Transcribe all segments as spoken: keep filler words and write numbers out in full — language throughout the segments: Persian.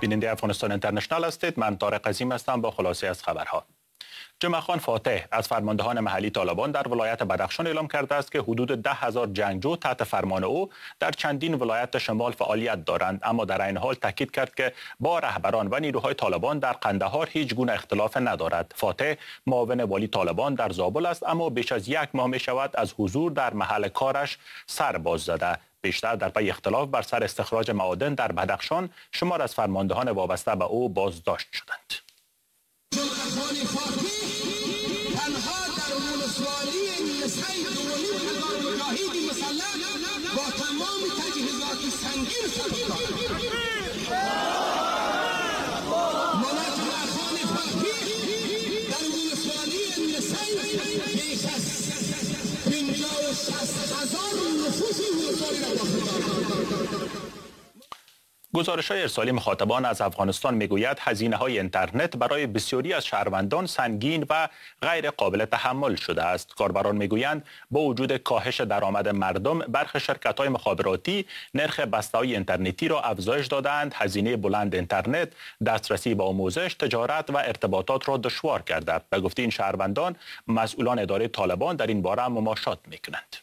بیننده افغانستان اینترنشنال هستید. من طارق عظیم هستم با خلاصه از خبرها. جمعه خان فاتح از فرماندهان محلی طالبان در ولایت بدخشان اعلام کرده است که حدود ده هزار جنگجو تحت فرمان او در چندین ولایت شمال فعالیت دارند، اما در این حال تاکید کرد که با رهبران و نیروهای طالبان در قندهار هیچ گونه اختلاف ندارد. فاتح معاون والی طالبان در زابل است، اما بیش از یک ماه می شود از حضور در محل کارش سر باز زده. بیشتر در پی اختلاف بر سر استخراج معادن در بدخشان شمار از فرماندهان وابسته به او بازداشت شدند. گزارش‌های ارسالی مخاطبان از افغانستان میگوید هزینه‌های اینترنت برای بسیاری از شهروندان سنگین و غیر قابل تحمل شده است. کاربران میگویند با وجود کاهش درآمد مردم، برخی شرکت‌های مخابراتی نرخ بسته‌های اینترنتی را افزایش دادند. هزینه بلند اینترنت دسترسی به آموزش، تجارت و ارتباطات را دشوار کرده. به گفته این شهروندان، مسئولان اداره طالبان در این باره مماشات می‌کنند.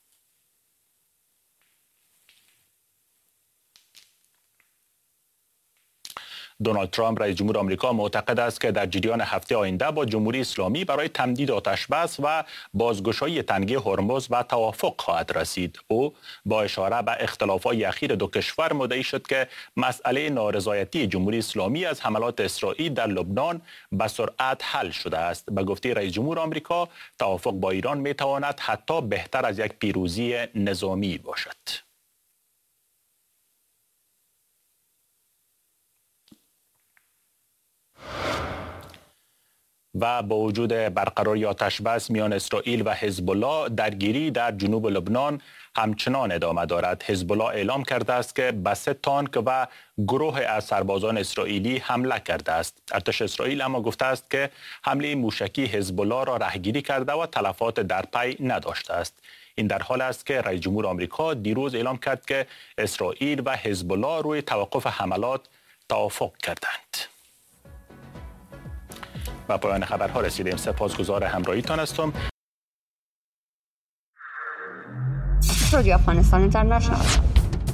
دونالد ترامپ رئیس جمهور آمریکا معتقد است که در جریان هفته آینده با جمهوری اسلامی برای تمدید آتش بس و بازگشایی تنگه هرمز و توافق خواهد رسید. او با اشاره به اختلافات اخیر دو کشور مدعی شد که مسئله نارضایتی جمهوری اسلامی از حملات اسرائیل در لبنان به سرعت حل شده است. به گفته رئیس جمهور آمریکا، توافق با ایران می تواند حتی بهتر از یک پیروزی نظامی باشد. و با وجود برقراری آتش بس میان اسرائیل و حزب الله، درگیری در جنوب لبنان همچنان ادامه دارد. حزب الله اعلام کرده است که به سه تانک و گروه از سربازان اسرائیلی حمله کرده است. ارتش اسرائیل اما گفته است که حمله موشکی حزب الله را رهگیری کرده و تلفات در پی نداشته است. این در حال است که رئیس جمهور آمریکا دیروز اعلام کرد که اسرائیل و حزب الله روی توقف حملات توافق کردند. و پایان خبرها رسیدیم. سپاسگزار همراهیتان هستم. رادیو افغانستان اینترنشنال